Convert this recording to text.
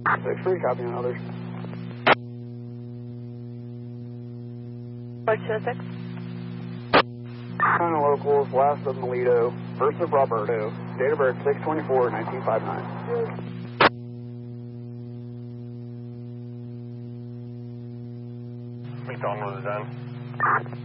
6-3, copy on others. What's your 6? Kind of locals, last of Melito, first of Roberto, date of birth 6/24/1959. McDonald is in.